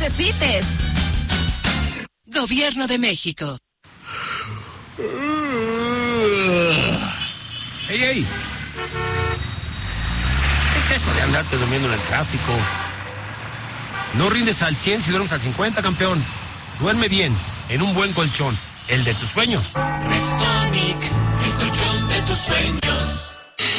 necesites. Gobierno de México. ¡Ey! ¿Qué es eso de andarte durmiendo en el tráfico? No rindes al 100 si duermes al 50, campeón. Duerme bien, en un buen colchón, el de tus sueños. Restonic, el colchón de tus sueños.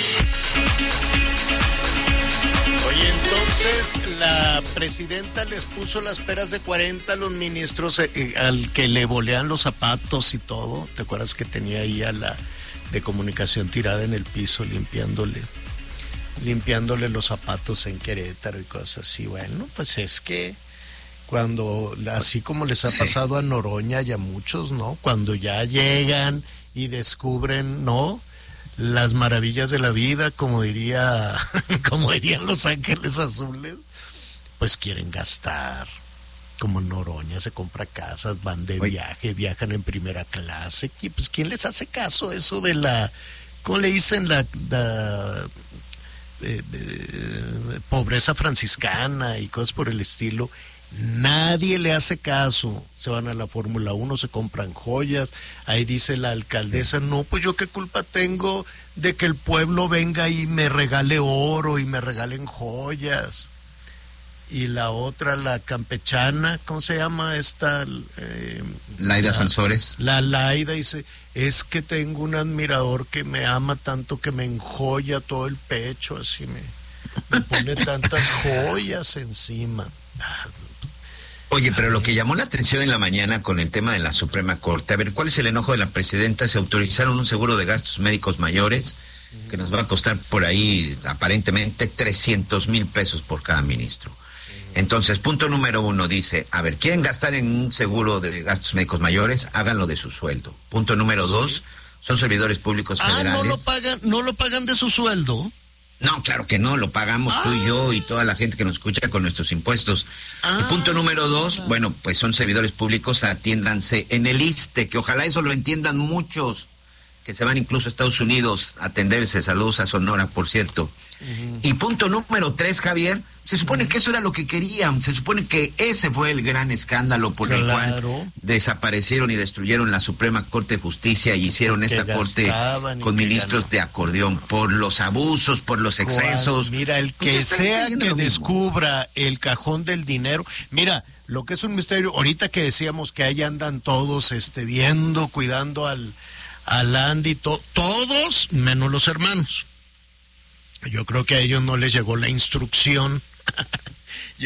Oye, entonces la presidenta les puso las peras de 40 a los ministros al que le bolean los zapatos y todo. ¿Te acuerdas que tenía ahí a la de comunicación tirada en el piso limpiándole los zapatos en Querétaro y cosas así? Bueno, pues es que cuando, así como les ha pasado a Noroña y a muchos, ¿no? Cuando ya llegan y descubren, ¿no?, las maravillas de la vida, como dirían Los Ángeles Azules, pues quieren gastar. Como Noroña se compra casas, van de viaje, viajan en primera clase. Y pues ¿quién les hace caso eso de la, ¿cómo le dicen? La pobreza franciscana y cosas por el estilo. Nadie le hace caso. Se van a la Fórmula 1, se compran joyas. Ahí dice la alcaldesa, no, pues yo qué culpa tengo de que el pueblo venga y me regale oro y me regalen joyas. Y la otra, la campechana, ¿cómo se llama esta? Laida Sansores. La Laida dice, es que tengo un admirador que me ama tanto que me enjoya todo el pecho, así me pone tantas joyas encima. Oye, pero lo que llamó la atención en la mañana con el tema de la Suprema Corte, a ver, ¿cuál es el enojo de la presidenta? Se autorizaron un seguro de gastos médicos mayores que nos va a costar por ahí aparentemente 300,000 pesos por cada ministro. Entonces, punto número 1 dice, a ver, ¿quieren gastar en un seguro de gastos médicos mayores? Háganlo de su sueldo. Punto número 2, son servidores públicos federales. ¿No lo pagan de su sueldo? No, claro que no, lo pagamos tú y yo y toda la gente que nos escucha con nuestros impuestos. Y punto número 2, bueno, pues son servidores públicos, atiéndanse en el ISSSTE, que ojalá eso lo entiendan muchos, que se van incluso a Estados Unidos a atenderse. Saludos a Sonora, por cierto. Y punto número 3, Javier, se supone que eso era lo que querían, se supone que ese fue el gran escándalo por el cual desaparecieron y destruyeron la Suprema Corte de Justicia y hicieron esta corte con ministros de acordeón, por los abusos, por los excesos. Mira, el que sea que descubra el cajón del dinero, mira, lo que es un misterio, ahorita que decíamos que ahí andan todos viendo, cuidando al Andy, todos menos los hermanos. Yo creo que a ellos no les llegó la instrucción. Y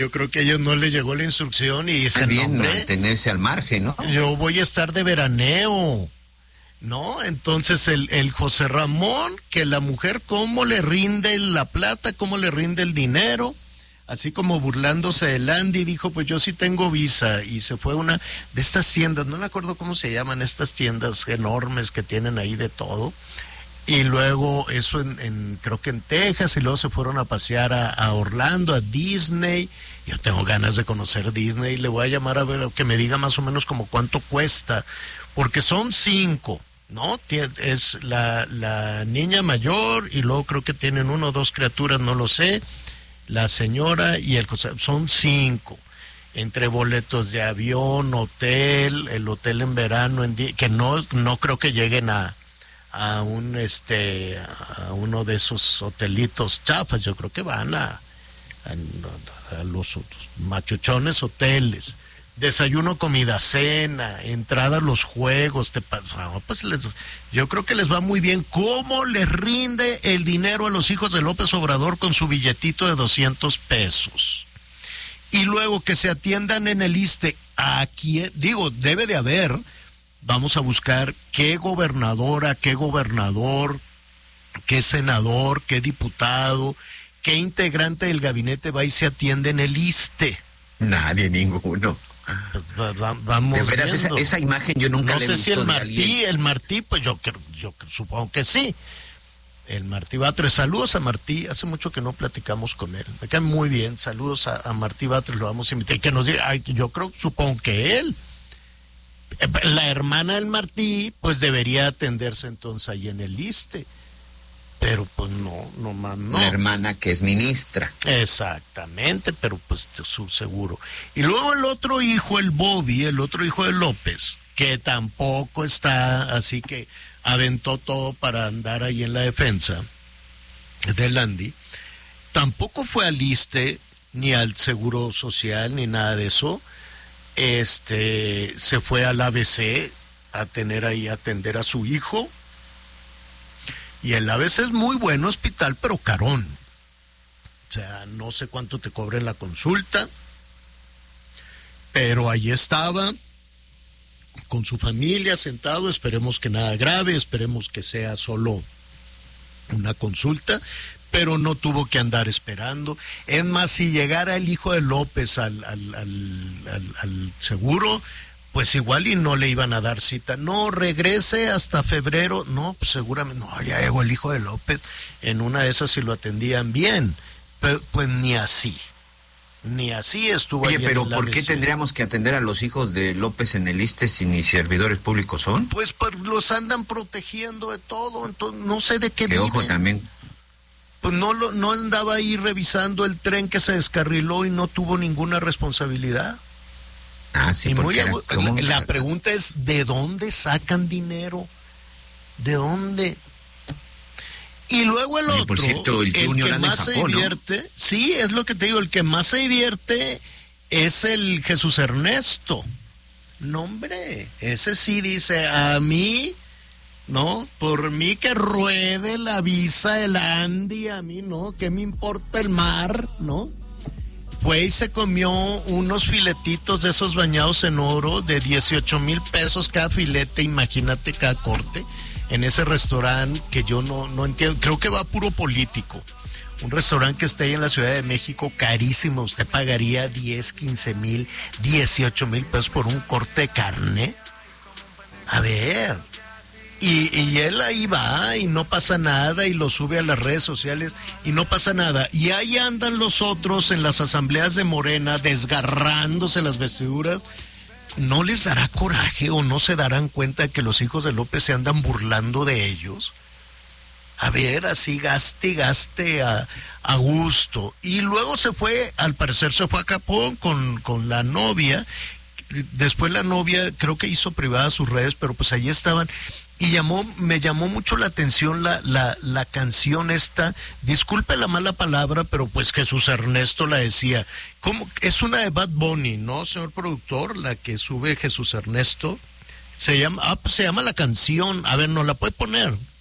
dicen, bien, mantenerse al margen, ¿no? Yo voy a estar de veraneo, ¿no? Entonces el José Ramón, que la mujer, ¿cómo le rinde la plata? ¿Cómo le rinde el dinero? Así como burlándose de Andy, dijo, pues yo sí tengo visa. Y se fue a una de estas tiendas, no me acuerdo cómo se llaman, estas tiendas enormes que tienen ahí de todo. Y luego eso creo que en Texas, y luego se fueron a pasear a Orlando, a Disney. Yo tengo ganas de conocer Disney, le voy a llamar a ver que me diga más o menos como cuánto cuesta, porque son 5, ¿no? Es la niña mayor y luego creo que tienen 1 o 2 criaturas, no lo sé, la señora y son 5. Entre boletos de avión, hotel, el hotel en verano, que no creo que lleguen a uno de esos hotelitos chafas. Yo creo que van a los machuchones hoteles, desayuno, comida, cena, entrada a los juegos, pues yo creo que les va muy bien. ¿Cómo les rinde el dinero a los hijos de López Obrador con su billetito de 200 pesos? Y luego que se atiendan en el ISSSTE. Aquí, debe de haber. Vamos a buscar qué gobernadora, qué gobernador, qué senador, qué diputado, qué integrante del gabinete va y se atiende en el ISSSTE. Nadie, ninguno. Pues vamos. De veras, esa imagen yo nunca la he visto. No sé si el Martí, pues yo supongo que sí. El Martí Batres, saludos a Martí, hace mucho que no platicamos con él, me cae muy bien, saludos a Martí Batres, lo vamos a invitar, que nos diga, supongo que él. La hermana del Martí, pues debería atenderse entonces ahí en el ISSSTE. pero pues no más no. La hermana que es ministra. Exactamente, pero pues su seguro. Y luego el otro hijo, el Bobby, el otro hijo de López, que tampoco está, así que aventó todo para andar ahí en la defensa del Andy, tampoco fue al ISSSTE, ni al Seguro Social, ni nada de eso. Se fue al ABC a atender a su hijo. Y el ABC es muy buen hospital, pero carón. O sea, no sé cuánto te cobren la consulta, pero ahí estaba, con su familia sentado, esperemos que nada grave, esperemos que sea solo una consulta, pero no tuvo que andar esperando. Es más, si llegara el hijo de López al seguro, pues igual y no le iban a dar cita. No, regrese hasta febrero. No, pues seguramente, no, ya llegó el hijo de López. En una de esas si lo atendían bien. Pero, pues ni así estuvo. Oye, pero ¿por qué tendríamos que atender a los hijos de López en el ISSSTE si ni servidores públicos son? Pues los andan protegiendo de todo, entonces no sé de qué viven. Ojo también. Pues no andaba ahí revisando el tren que se descarriló y no tuvo ninguna responsabilidad. Ah, sí, la pregunta es, ¿de dónde sacan dinero? ¿De dónde? Y luego el otro, por cierto, el que más se divierte, ¿no? Sí, es lo que te digo, el que más se divierte es el Jesús Ernesto. No, hombre, ese sí dice, a mí, ¿no? Por mí que ruede la visa el Andy, a mí no, ¿qué me importa el mar, no? Fue y se comió unos filetitos de esos bañados en oro de 18,000 pesos cada filete, imagínate, cada corte, en ese restaurante que yo no entiendo, creo que va puro político. Un restaurante que está ahí en la Ciudad de México, carísimo, usted pagaría 10, 15,000, 18,000 pesos por un corte de carne. A ver, y él ahí va y no pasa nada y lo sube a las redes sociales y no pasa nada. Y ahí andan los otros en las asambleas de Morena desgarrándose las vestiduras. ¿No les dará coraje o no se darán cuenta de que los hijos de López se andan burlando de ellos? A ver, así gaste a gusto. Y luego al parecer se fue a Japón con la novia. Después la novia creo que hizo privadas sus redes, pero pues allí estaban. Y me llamó mucho la atención la canción esta, disculpe la mala palabra, pero pues Jesús Ernesto la decía. ¿Cómo? Es una de Bad Bunny, ¿no, señor productor? La que sube Jesús Ernesto. Se llama la canción. A ver, ¿nos la puede poner?